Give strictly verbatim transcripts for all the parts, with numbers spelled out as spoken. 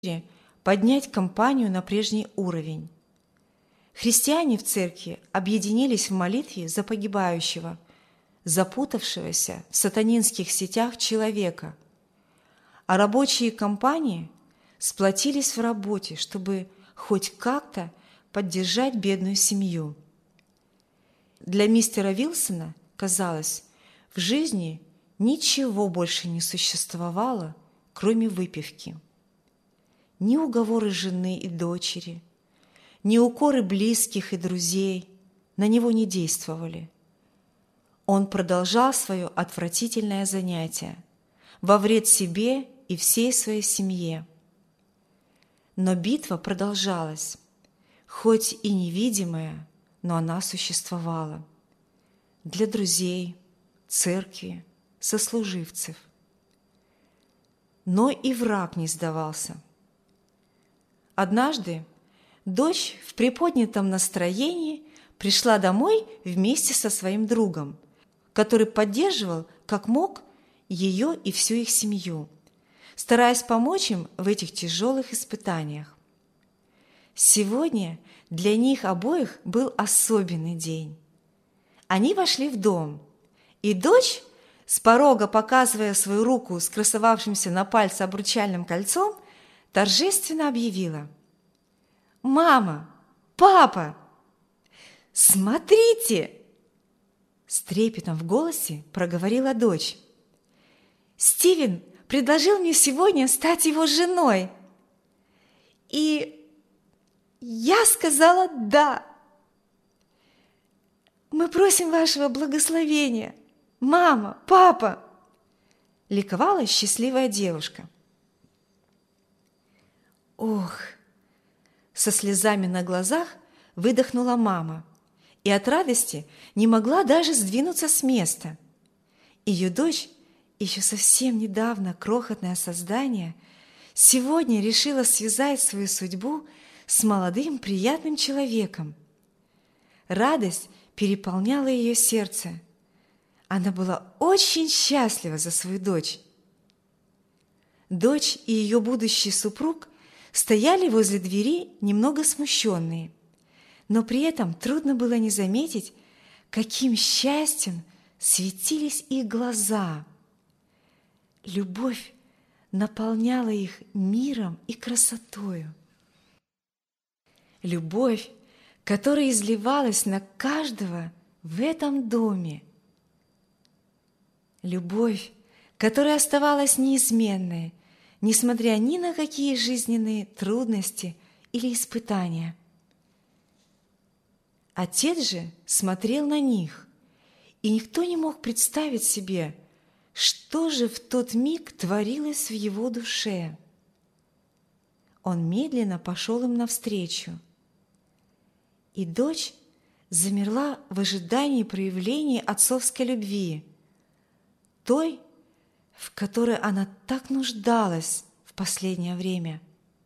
поднять компанию на прежний уровень. Христиане в церкви объединились в молитве за погибающего, запутавшегося в сатанинских сетях человека, а рабочие компании сплотились в работе, чтобы хоть как-то поддержать бедную семью. Для мистера Вилсона, казалось, в жизни ничего больше не существовало, кроме выпивки. Ни уговоры жены и дочери, ни укоры близких и друзей на него не действовали. Он продолжал свое отвратительное занятие во вред себе и всей своей семье. Но битва продолжалась, хоть и невидимая, но она существовала для друзей, церкви, сослуживцев. Но и враг не сдавался. Однажды дочь в приподнятом настроении пришла домой вместе со своим другом, который поддерживал, как мог, ее и всю их семью, стараясь помочь им в этих тяжелых испытаниях. Сегодня для них обоих был особенный день. Они вошли в дом, и дочь, с порога показывая свою руку с красовавшимся на пальце обручальным кольцом, торжественно объявила: «Мама! Папа! Смотрите!» С трепетом в голосе проговорила дочь. «Стивен предложил мне сегодня стать его женой. И я сказала «да». Мы просим вашего благословения, мама, папа!» Ликовала счастливая девушка. «Ох!» Со слезами на глазах выдохнула мама и от радости не могла даже сдвинуться с места. Ее дочь, еще совсем недавно крохотное создание, сегодня решила связать свою судьбу с молодым приятным человеком. Радость переполняла ее сердце. Она была очень счастлива за свою дочь. Дочь и ее будущий супруг стояли возле двери немного смущенные, но при этом трудно было не заметить, каким счастьем светились их глаза. Любовь наполняла их миром и красотою. Любовь, которая изливалась на каждого в этом доме. Любовь, которая оставалась неизменной, несмотря ни на какие жизненные трудности или испытания. Отец же смотрел на них, и никто не мог представить себе, что же в тот миг творилось в его душе. Он медленно пошел им навстречу, и дочь замерла в ожидании проявления отцовской любви, той, в которой она так нуждалась в последнее время.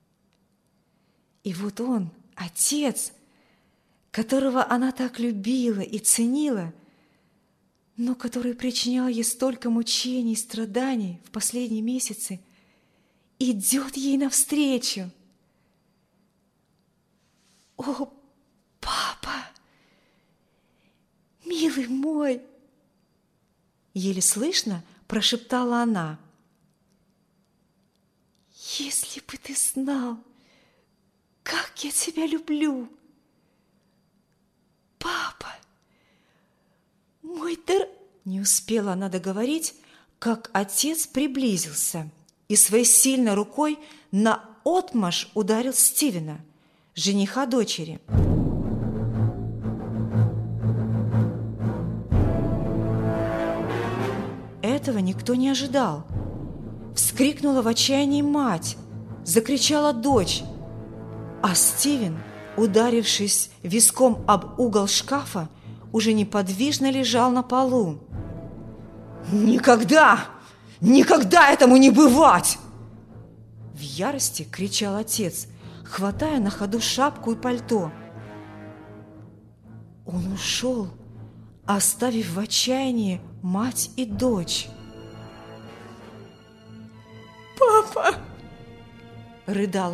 И вот он, отец, которого она так любила и ценила, но который причинял ей столько мучений и страданий в последние месяцы, идет ей навстречу. «О, папа! Милый мой!» Еле слышно прошептала она. «Если бы ты знал, как я тебя люблю! Папа! Мой дор...» Не успела она договорить, как отец приблизился и своей сильной рукой наотмашь ударил Стивена, жениха дочери. Этого никто не ожидал. Вскрикнула в отчаянии мать, закричала дочь, а Стивен, ударившись виском об угол шкафа, уже неподвижно лежал на полу. «Никогда! Никогда этому не бывать!» В ярости кричал отец, хватая на ходу шапку и пальто. Он ушел, оставив в отчаянии мать и дочь. «Папа! рыдал